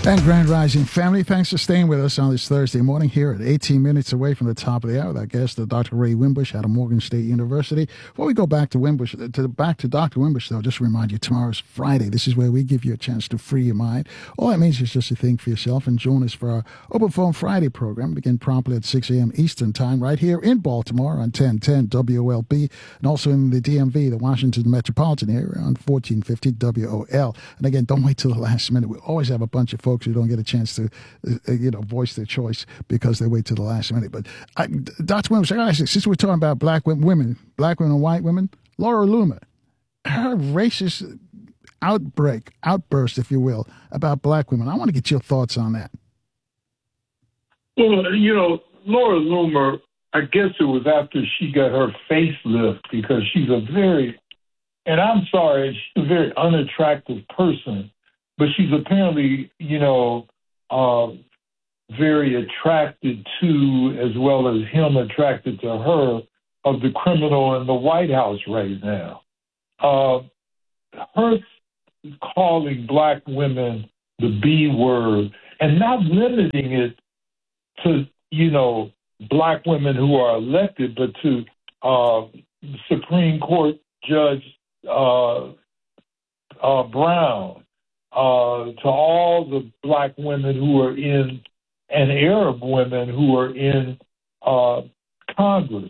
And Grand Rising family, thanks for staying with us on this Thursday morning here at 18 minutes away from the top of the hour. That guest, Dr. Ray Wimbush out of Morgan State University. Before we go back to back to Dr. Wimbush, though, just to remind you, tomorrow's Friday. This is where we give you a chance to free your mind. All that means is just to think for yourself and join us for our Open Phone Friday program. Begin promptly at 6 a.m. Eastern Time right here in Baltimore on 1010 WOLB and also in the DMV, the Washington Metropolitan area on 1450 WOL. And again, don't wait till the last minute. We always have a bunch of folks who don't get a chance to, voice their choice because they wait till the last minute. But Dr. Williams, I got to ask you, since we're talking about black women and white women, Laura Loomer, her racist outburst, if you will, about black women. I want to get your thoughts on that. Well, Laura Loomer, I guess it was after she got her facelift because she's a very unattractive person. But she's apparently, very attracted to, as well as him attracted to her, of the criminal in the White House right now. Her calling black women the B word and not limiting it to, black women who are elected, but to Supreme Court Judge Brown. To all the black women who are in, and Arab women who are in Congress.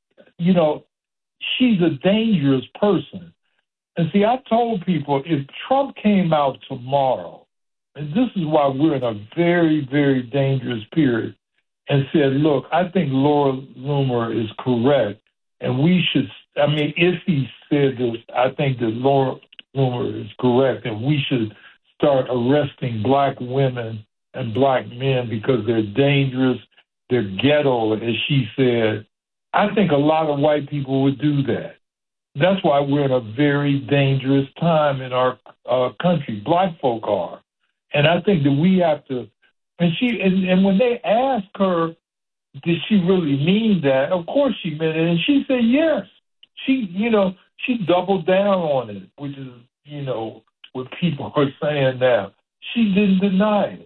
She's a dangerous person. And see, I told people if Trump came out tomorrow, and this is why we're in a very, very dangerous period, and said, look, I think Laura Loomer is correct, and we should, if he said this, I think that Laura Loomer is correct, and we should start arresting black women and black men because they're dangerous, they're ghetto, as she said. I think a lot of white people would do that. That's why we're in a very dangerous time in our country. Black folk are. And I think that we have to, and when they asked her, did she really mean that? Of course she meant it. And she said yes. She doubled down on it, which is, what people are saying now. She didn't deny it.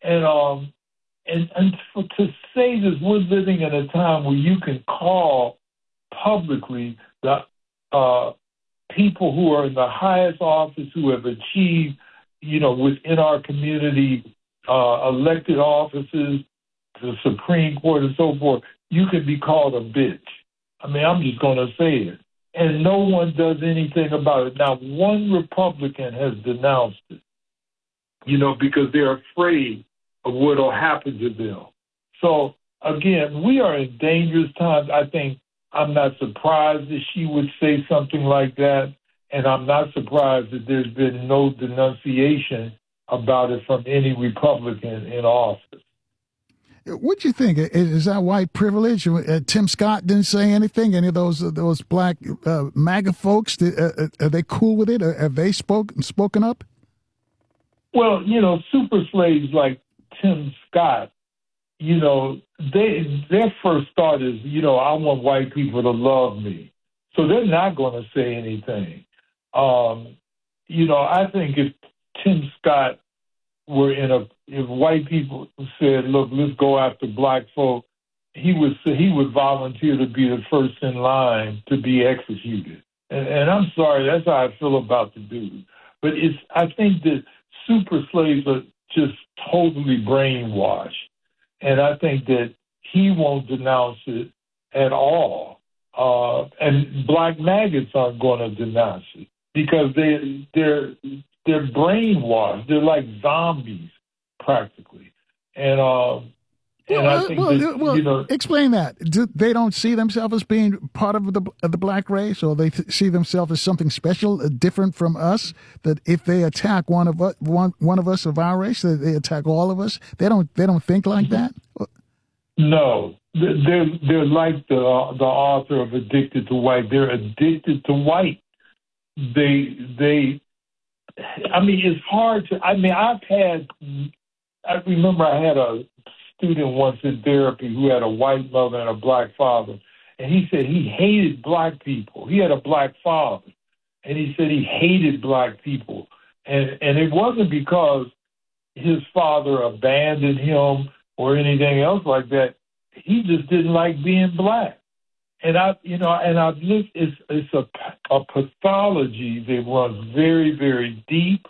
To say this, we're living in a time where you can call publicly the people who are in the highest office who have achieved, within our community, elected offices, the Supreme Court and so forth. You can be called a bitch. I'm just going to say it. And no one does anything about it. Not one Republican has denounced it, because they're afraid of what will happen to them. So, again, we are in dangerous times. I think I'm not surprised that she would say something like that, and I'm not surprised that there's been no denunciation about it from any Republican in office. What do you think? Is that white privilege? Tim Scott didn't say anything. Any of those black MAGA folks? Are they cool with it? Have they spoken up? Well, super slaves like Tim Scott, their first thought is, I want white people to love me, so they're not going to say anything. I think if Tim Scott if white people said, look, let's go after black folk, he would volunteer to be the first in line to be executed. And I'm sorry, that's how I feel about the dude. But I think that super slaves are just totally brainwashed. And I think that he won't denounce it at all. And black maggots aren't going to denounce it because they're brainwashed. They're like zombies, practically. And I think explain that. They don't see themselves as being part of the black race, or they see themselves as something special, different from us. That if they attack one of us of our race, that they attack all of us. They don't think like that. No, they're like the author of Addicted to White. They're addicted to white. It's hard to. I remember I had a student once in therapy who had a white mother and a black father, and he said he hated black people. He had a black father, and he said he hated black people, and it wasn't because his father abandoned him or anything else like that. He just didn't like being black. And I've lived, it's a pathology that runs very, very deep.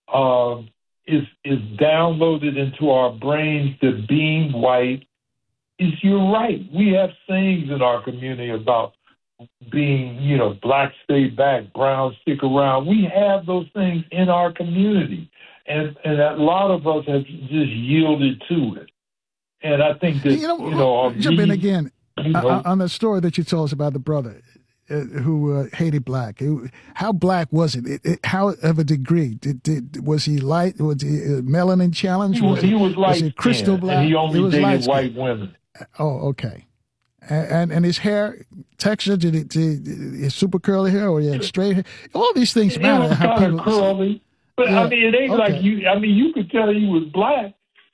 Is downloaded into our brains that being white you're right. We have sayings in our community about being, black stay back, brown stick around. We have those things in our community. And a lot of us have just yielded to it. And I think that, jump in again on the story that you told us about the brother who hated black. How black was it? How of a degree? Was he light? Was he melanin challenge? He was light. Was he crystal black? And he only dated white women. Oh, okay. And his hair texture, is super curly hair or he had straight hair? All these things matter. It was kind of curly. But, yeah, it ain't like you. You could tell he was black.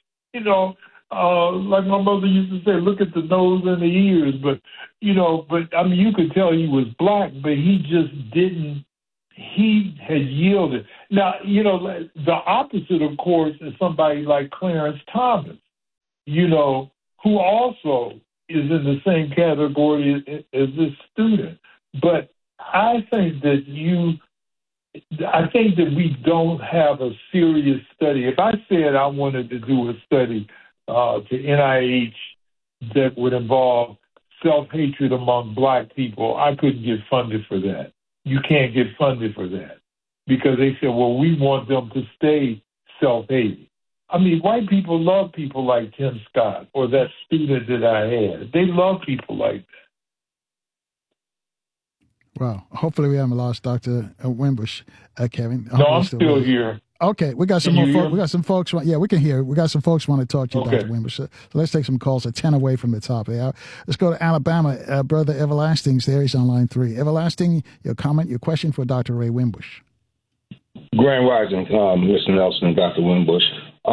Like my mother used to say, look at the nose and the ears. But you could tell he was black, but he just didn't. He had yielded. Now, the opposite, of course, is somebody like Clarence Thomas, who also is in the same category as this student. But I think that we don't have a serious study. If I said I wanted to do a study to NIH that would involve self-hatred among black people, I couldn't get funded for that. You can't get funded for that because they said, well, we want them to stay self-hating. White people love people like Tim Scott or that student that I had. They love people like that. Well, hopefully we haven't lost Dr. Wimbush, Kevin. No, I'm still here. Okay, we got some more folks. We got some folks. Yeah, we can hear. We got some folks want to talk to you, Dr. Wimbush. So let's take some calls at 10 away from the top of the hour. Let's go to Alabama. Brother Everlasting's there. He's on line 3. Everlasting, your comment, your question for Dr. Ray Wimbush. Grand Rising, Mr. Nelson and Dr. Wimbush.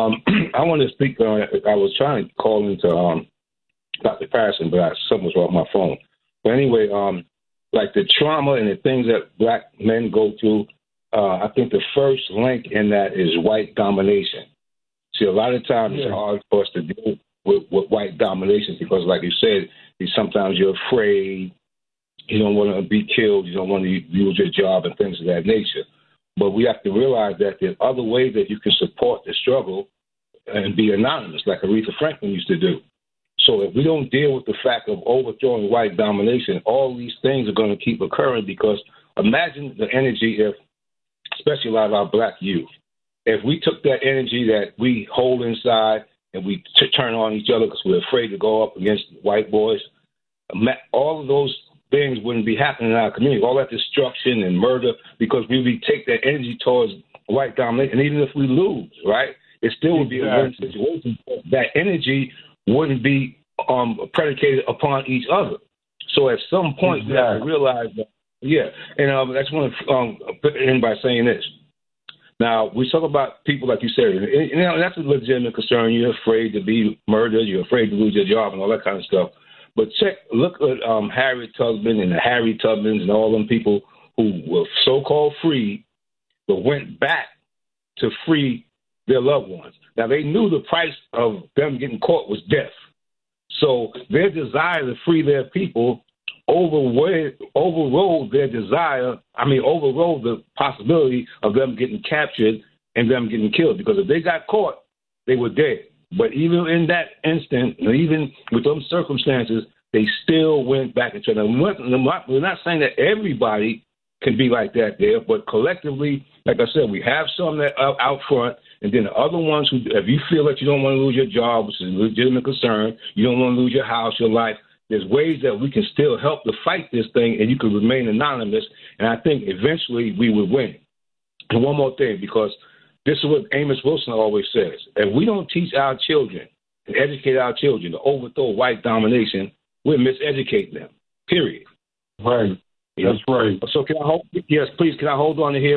I want to speak. I was trying to call into Dr. Patterson, but something was wrong with my phone. But anyway, like the trauma and the things that black men go through, I think the first link in that is white domination. See, a lot of times it's hard for us to deal with white domination because, like you said, sometimes you're afraid, you don't want to be killed, you don't want to lose your job and things of that nature. But we have to realize that there are other ways that you can support the struggle and be anonymous, like Aretha Franklin used to do. So if we don't deal with the fact of overthrowing white domination, all these things are going to keep occurring because imagine the energy if, especially a lot of our black youth, if we took that energy that we hold inside and we turn on each other because we're afraid to go up against white boys, all of those things wouldn't be happening in our community, all that destruction and murder, because we would take that energy towards white domination. And even if we lose, right, it still would be a win situation. That energy wouldn't be predicated upon each other. So at some point, we have to realize that, and I just want to put it in by saying this. Now, we talk about people, like you said, and that's a legitimate concern. You're afraid to be murdered. You're afraid to lose your job and all that kind of stuff. But look at Harriet Tubman and the Harry Tubmans and all them people who were so-called free, but went back to free their loved ones. Now, they knew the price of them getting caught was death. So their desire to free their people overrode the possibility of them getting captured and them getting killed. Because if they got caught, they were dead. But even in that instant, even with those circumstances, they still went back and tried. We're not saying that everybody can be like that there, but collectively, like I said, we have some that are out front, and then the other ones who, if you feel that you don't want to lose your job, which is a legitimate concern, you don't want to lose your house, your life, there's ways that we can still help to fight this thing, and you can remain anonymous, and I think eventually we would win. And one more thing, because this is what Amos Wilson always says. If we don't teach our children and educate our children to overthrow white domination, we're miseducating them, period. Right. That's right. So can I hold on to hear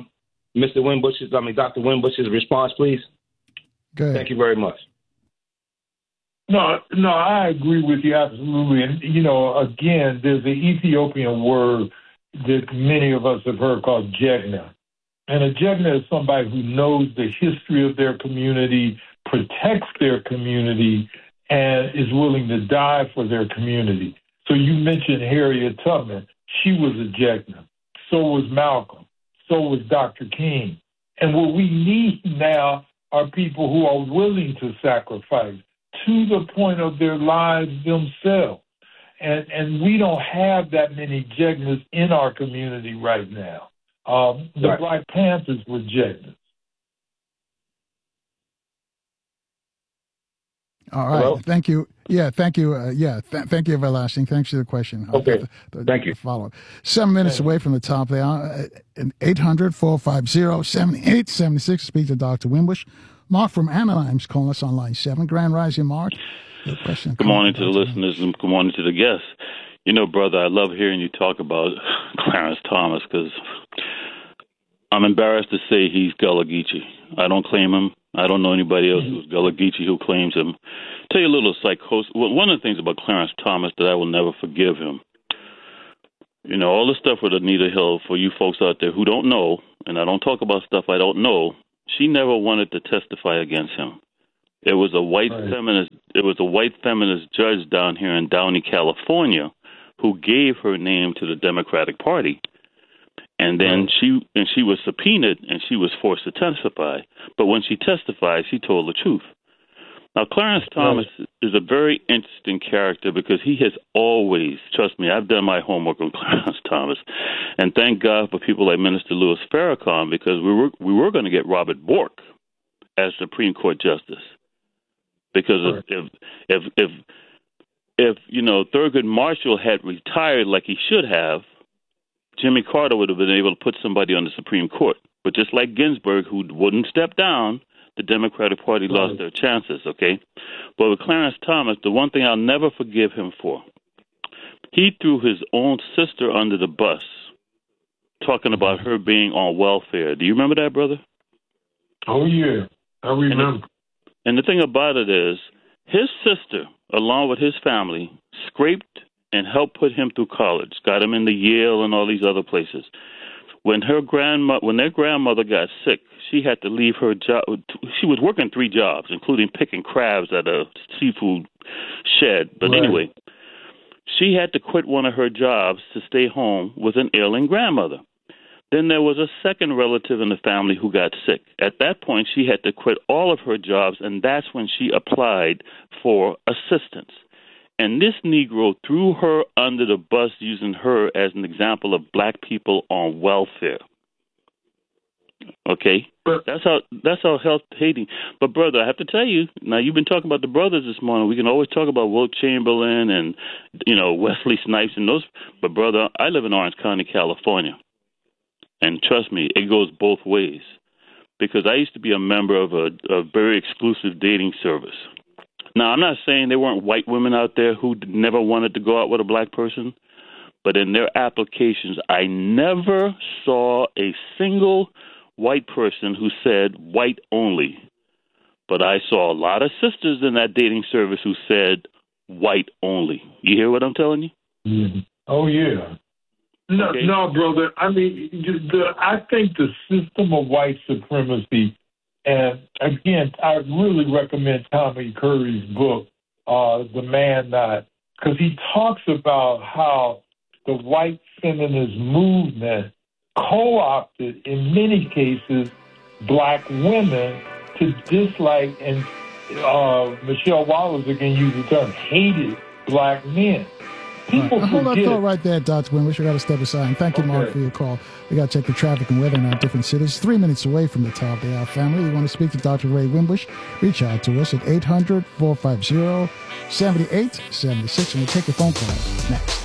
Dr. Wimbush's response, please? Go ahead. Thank you very much. No, I agree with you absolutely. And, again, there's an Ethiopian word that many of us have heard called jegna. And a Jegna is somebody who knows the history of their community, protects their community, and is willing to die for their community. So you mentioned Harriet Tubman. She was a Jegna. So was Malcolm. So was Dr. King. And what we need now are people who are willing to sacrifice to the point of their lives themselves. And we don't have that many Jegnas in our community right now. The Black Panthers were Jegnas. All right. Hello? Thank you. Yeah, thank you. Thank you, Everlasting. Thanks for the question. Okay. Thank you. Follow. 7 minutes away from the top of the hour. 800-450-7876. Speak to Dr. Wimbush. Mark from Anaheim's calling us on line 7. Grand Rising, Mark. Your question. Good morning to the listeners and good morning to the guests. You know, brother, I love hearing you talk about Clarence Thomas because I'm embarrassed to say he's Gullah Geechee. I don't claim him. I don't know anybody else who's Gullah Geechee who claims him. Tell you a little psychosis. One of the things about Clarence Thomas that I will never forgive him, you know, all the stuff with Anita Hill, for you folks out there who don't know, and I don't talk about stuff I don't know, she never wanted to testify against him. It was a white feminist. It was a white feminist judge down here in Downey, California, who gave her name to the Democratic Party. And then she was subpoenaed and she was forced to testify. But when she testified, she told the truth. Now, Clarence Thomas is a very interesting character because he has always, trust me, I've done my homework on Clarence Thomas. And thank God for people like Minister Louis Farrakhan because we were going to get Robert Bork as Supreme Court Justice. Because if you know, Thurgood Marshall had retired like he should have, Jimmy Carter would have been able to put somebody on the Supreme Court. But just like Ginsburg, who wouldn't step down, the Democratic Party lost their chances, okay? But with Clarence Thomas, the one thing I'll never forgive him for, he threw his own sister under the bus, talking about her being on welfare. Do you remember that, brother? Oh, yeah. I remember. And the thing about it is, his sister, along with his family, scraped and helped put him through college, got him into Yale and all these other places. When their grandmother got sick, she had to leave her job. She was working 3 jobs, including picking crabs at a seafood shed. But anyway, she had to quit one of her jobs to stay home with an ailing grandmother. Then there was a second relative in the family who got sick. At that point, she had to quit all of her jobs, and that's when she applied for assistance. And this Negro threw her under the bus, using her as an example of black people on welfare. Okay? That's how hating. But, brother, I have to tell you, now you've been talking about the brothers this morning. We can always talk about Wilt Chamberlain and, you know, Wesley Snipes and those. But, brother, I live in Orange County, California. And trust me, it goes both ways. Because I used to be a member of a very exclusive dating service. Now, I'm not saying there weren't white women out there who never wanted to go out with a black person, but in their applications, I never saw a single white person who said white only. But I saw a lot of sisters in that dating service who said white only. You hear what I'm telling you? Mm-hmm. Oh, yeah. No, okay. No, brother. I mean, I think the system of white supremacy. And again, I really recommend Tommy Curry's book, The Man Not, because he talks about how the white feminist movement co-opted, in many cases, black women to dislike, and Michelle Wallace again used the term, hated black men. People right. Hold that thought right there, Dr. Wimbush. We got to step aside. And thank you, Mark, for your call. We got to check the traffic and weather in our different cities. 3 minutes away from the top of the hour, family. You want to speak to Dr. Ray Wimbush? Reach out to us at 800-450-7876, and we'll take your phone call next.